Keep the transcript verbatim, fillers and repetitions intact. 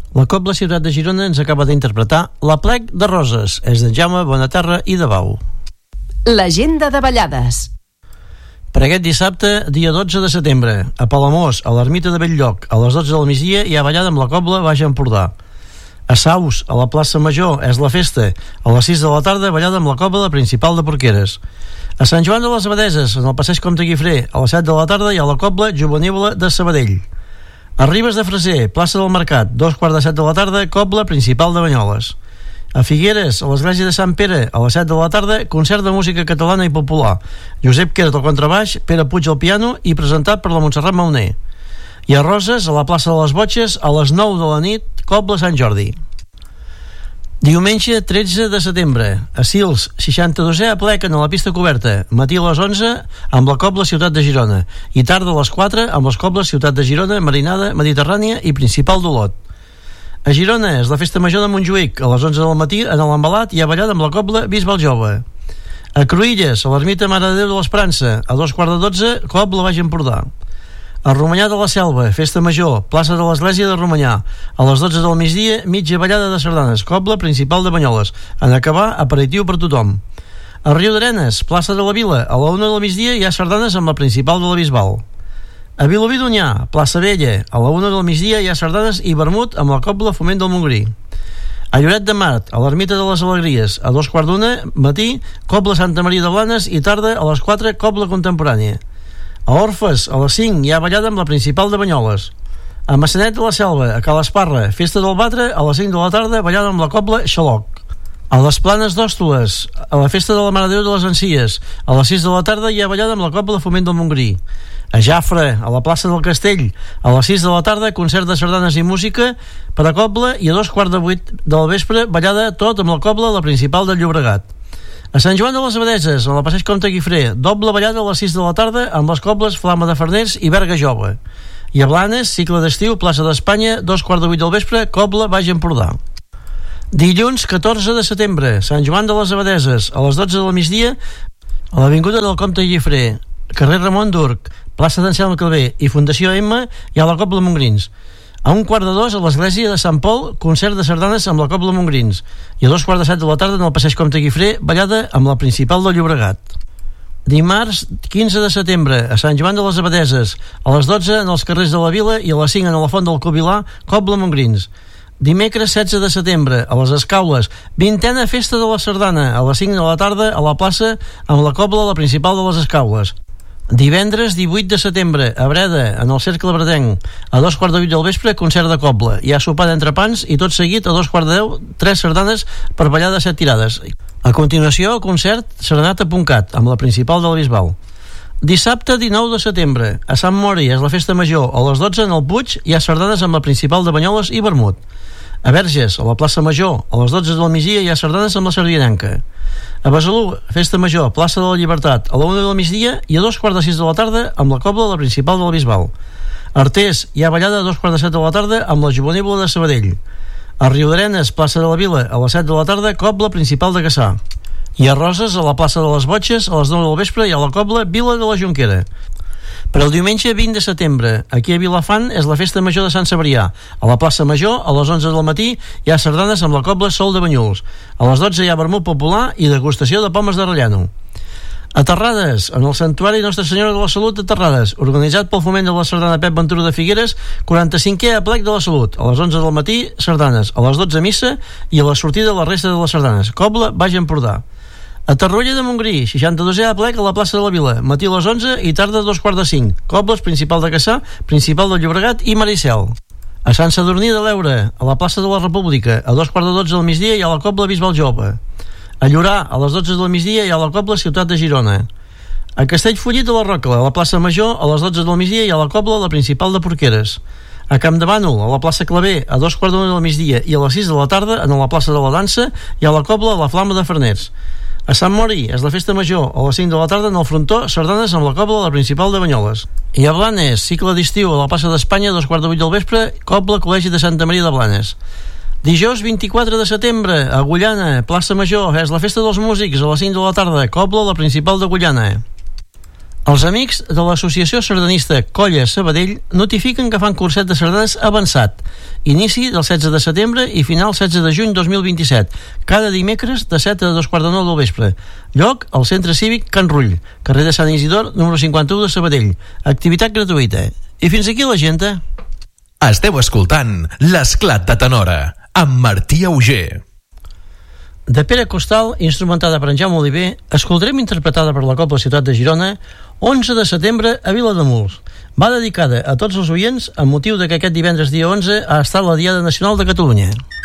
La Cobla Ciutat de Girona ens acaba d'interpretar l'Aplec de Roses, és d'en Jaume Bonaterra i de Bau. L'agenda de ballades. Per aquest dissabte, dia dotze de setembre, a Palamós, a l'Ermita de Belllloc, a les dotze del migdia hi ha ballada amb la Cobla Baix Empordà. A Saus, a la plaça Major, és la festa. A les sis de la tarda, ballada amb la Cobla Principal de Porqueres. A Sant Joan de les Abadeses, en el passeig Comte Guifré, a les set de la tarda hi ha la Cobla Jovenívola de Sabadell. A Ribes de Freser, plaça del Mercat, dos quarts de set de la tarda, Cobla Principal de Banyoles. A Figueres, a l'església de Sant Pere, a les set de la tarda, concert de música catalana i popular. Josep Queret al contrabaix, Pere Puig al piano i presentat per la Montserrat Mauner. I a Roses, a la plaça de les Botxes, a les nou de la nit, Cobla Sant Jordi. Diumenge tretze de setembre, a Sils, seixanta-dosè aplec a la pista coberta, matí a les onze amb la Cobla Ciutat de Girona i tarda a les quatre amb les Cobles Ciutat de Girona, Marinada, Mediterrània i Principal d'Olot. A Girona és la festa major de Montjuïc, a les onze del matí en l'Embalat hi ha ballada amb la Cobla Bisbal Jove. A Cruïlles, a l'Ermita Mare de Déu de l'Esperança, a dos quarts de dotze, Cobla Baix Empordà. A Romanyà de la Selva, festa major, plaça de l'Església de Romanyà, a les dotze del migdia, mitja ballada de sardanes, Cobla Principal de Banyoles, en acabar, aperitiu per tothom. A Riudarenes, plaça de la Vila, a la una del migdia hi ha sardanes amb la Principal de la Bisbal. A Vilobí d'Onyar, plaça Vella, a la una del migdia hi ha sardanes i vermut amb la Cobla Foment del Montgrí. A Lloret de Mar, a l'Ermita de les Alegries, a dos quarts d'una, matí, Cobla Santa Maria de Blanes i tarda, a les quatre, Cobla Contemporània. A Orfes, a les cinc, hi ha ballada amb la Principal de Banyoles. A Massanet de la Selva, a Cal Esparra, festa del Batre, a les cinc de la tarda, ballada amb la Cobla Xaloc. A les Planes d'Hòstoles, a la festa de la Mare de Déu de les Encies, a les sis de la tarda hi ha ballada amb la Cobla Foment del Montgrí. A Jafre, a la plaça del Castell, a les sis de la tarda, concert de sardanes i música per a Cobla i a dos quarts de vuit del vespre, ballada tot amb la Cobla, la Principal del Llobregat. A Sant Joan de les Abadeses, a la passeig Comte Guifré, doble ballada a les sis de la tarda amb les Cobles Flama de Farners i Berga Jove. I a Blanes, cicle d'estiu, plaça d'Espanya, dos quarts de vuit del vespre, Cobla Baix Empordà. Dilluns catorze de setembre, Sant Joan de les Abadeses, a les dotze del migdia, a l'avinguda del Comte Guifré, carrer Ramon Durc, plaça d'Anselm Calvé i Fundació M, hi ha la Cobla Montgrins. A un quart de dos, a l'església de Sant Pol, concert de sardanes amb la Cobla Montgrins. I a dos quarts de set de la tarda, en el passeig Comte Guifré, ballada amb la Principal del Llobregat. Dimarts quinze de setembre, a Sant Joan de les Abadeses, a les dotze en els carrers de la Vila i a les cinc en la Font del Covilà, Cobla Montgrins. Dimecres setze de setembre, a les Escaules, vintena festa de la sardana, a les cinc de la tarda, a la plaça amb la Cobla, la Principal de les Escaules. Divendres divuit de setembre, a Breda, en el Cercle Bredenc, a dos quarts de vuit del vespre, concert de Cobla. Hi ha sopar d'entrepans i tot seguit, a dos quarts de deu, tres sardanes per ballar de set tirades. A continuació, concert Serenata.cat, amb la Principal de la Bisbal. Dissabte dinou de setembre, a Sant Mori, és la festa major, a les dotze en el Puig hi ha sardanes amb la Principal de Banyoles i vermut. A Verges, a la plaça Major, a les dotze del migdia hi ha sardanes amb la Sardianenca. A Besalú, festa major, plaça de la Llibertat, a la una del migdia i a dos quarts de sis de la tarda amb la Cobla de la Principal de la Bisbal. A Artés, hi ha ballada a dos quarts de set de la tarda amb la Jovenívola de Sabadell. A Riudarenes, plaça de la Vila, a les set de la tarda, Cobla Principal de Cassà. I a Roses, a la plaça de les Botxes, a les nou del vespre hi ha la Cobla Vila de la Jonquera. Per el diumenge vint de setembre, aquí a Vilafant és la festa major de Sant Cebrià. A la plaça Major, a les onze del matí, hi ha sardanes amb la Cobla Sol de Banyuls. A les dotze hi ha vermut popular i degustació de pomes de Rellano. A Terrades, en el Santuari Nostra Senyora de la Salut de Terrades, organitzat pel foment de la sardana Pep Ventura de Figueres, quaranta-cinquè aplec de la Salut. A les onze del matí, sardanes. A les dotze missa i a la sortida la resta de les sardanes. Cobla Baix Empordà. A Torroella de Montgrí, seixanta-dosè aplec a la plaça de la Vila, matí a les onze i tarda a dos quarts de cinc. Cobles, Principal de Cassà, Principal del Llobregat i Maricel. A Sant Sadurní de l'Eure, a la plaça de la República, a dos quarts de dotze del migdia hi ha la Cobla Bisbal Jove. A Llorà, a les dotze del migdia hi ha la Cobla Ciutat de Girona. A Castellfollit de la Roca, a la plaça Major, a les dotze del migdia hi ha la Cobla, la Principal de Porqueres. A Campdevànol, a la plaça Clavé, a dos quarts d'una del migdia i a les sis de la tarda, en la plaça de la Dansa, hi ha la Cobla, la Flama de Farners. A Sant Mori és la festa major, a les cinc de la tarda en el frontó, sardanes amb la Cobla, la Principal de Banyoles. I a Blanes, cicle d'estiu a la plaça d'Espanya, a dos quarts de vuit del vespre, Cobla, Col·legi de Santa Maria de Blanes. Dijous vint-i-quatre de setembre, a Agullana, plaça Major, és la festa dels músics, a les cinc de la tarda, Cobla, la Principal de Agullana. Els amics de l'associació sardanista Colla Sabadell notifiquen que fan curset de sardanes avançat. Inici del setze de setembre i final setze de juny dos mil vint-i-set, cada dimecres de set a dos quarts de nou del vespre. Lloc, al Centre Cívic Can Rull, carrer de Sant Isidor, número cinquanta-u de Sabadell. Activitat gratuïta. I fins aquí l'agenda. Esteu escoltant l'Esclat de Tenora, amb Martí Auger. De Pere Costal, instrumentada per en Jaume Oliver, escoltarem interpretada per la Cobla Ciutat de Girona, onze de setembre a Vilademuls. Va dedicada a tots els oients amb motiu de que aquest divendres dia onze ha estat la Diada Nacional de Catalunya.